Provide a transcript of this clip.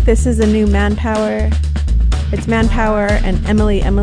this is a new Manpower. It's Manpower and Emily